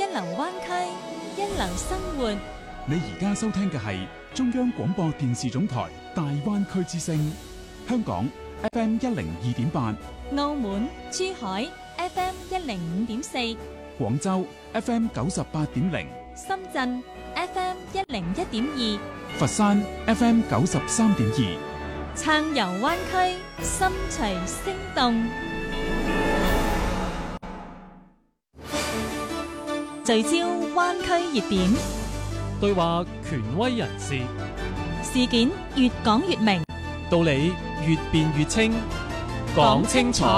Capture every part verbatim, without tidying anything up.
流灣區，一流生活。 你而家收聽嘅係中央廣播電視總台大灣區之聲，香港 F M 一零二點八， 澳門、珠海 F M 一零五點四， 廣州 F M 九十八點零， 深圳 F M 一零一點二， 佛山 F M 九十三點二。 撐遊灣區，心隨聲動。聚焦灣區熱點， 對話權威人士， 事件越講越明， 道理越辯越清，講清楚，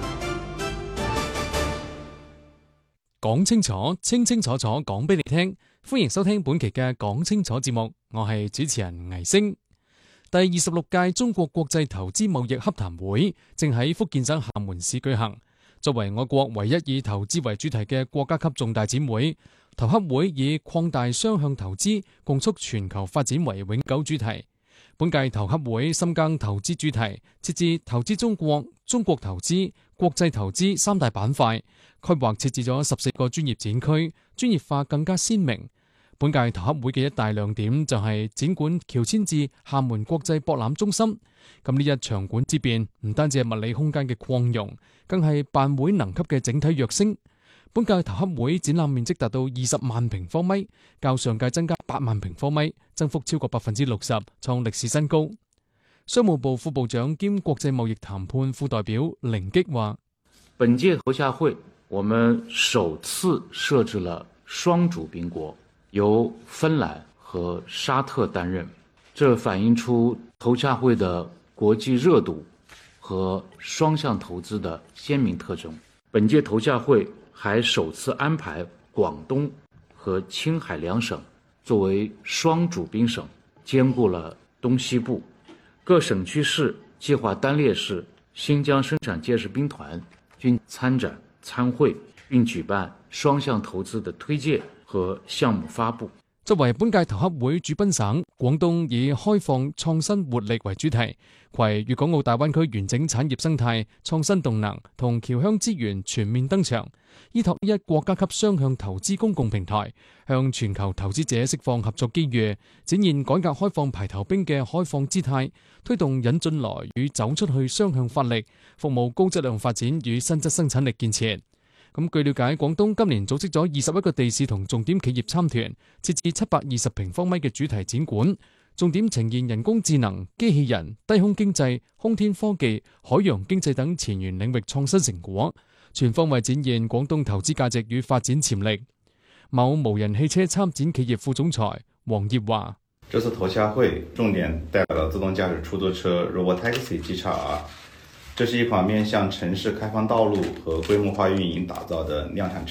講清楚，清清楚楚講俾你聽。歡迎收聽本期嘅講清楚節目，我係主持人倪星。第二十六屆中國國際投資貿易洽談會正喺福建省廈門市舉行。作為我國唯一以投資為主題嘅國家級重大展會，投洽會以擴大雙向投資，共促全球發展為永久主題。本屆投洽會深耕投資主題，設置投資中國、中國投資、國際投資三大板塊，規劃設置咗十四個專業展區，專業化更加鮮明。本屆投洽會嘅一大亮點就係展館喬遷至廈門國際博覽中心。咁呢一場館之變，唔單止係物理空間嘅擴容，更係辦會能級嘅整體躍升。本屆投洽會展覽面積達到二十萬平方米，較上屆增加八萬平方米，增幅超過百分之六十，創歷史新高。商務部副部長兼國際貿易談判副代表凌擊話： 本屆投洽會，我們首次設置了雙主賓國，由芬蘭和沙特擔任，這反映出投洽會的國際熱度和雙向投資的鮮明特徵。本屆投洽會還首次安排廣東和青海兩省作為雙主賓省，兼顧了東西部各省區市計劃單列市新疆生產建設兵團均參展參會，並舉辦雙向投資的推介和項目發布。 作為本屆投洽會主賓省，廣東以開放、創新、活力為主題，攜粵港澳大灣區完整產業生態、創新動能同僑鄉資源全面登場，依託一國家級雙向投資公共平台，向全球投資者釋放合作機遇，展現改革開放排頭兵嘅開放姿態，推動引進來與走出去雙向發力，服務高質量發展與新質生產力建設。咁據了解，廣東今年組織咗二十一個地市同重點企業參團，設置七百二十平方米嘅主題展館，重點呈現人工智能、機器人、低空經濟、空天科技、海洋經濟等前沿領域創新成果，全方位展現廣東投資價值與發展潛力。某無人汽車參展企業副總裁黃業話： 這次投洽會重點帶來了自動駕駛出租車 Robotaxi G X R。這是一款面向城市開放道路和規模化運營打造的量產車。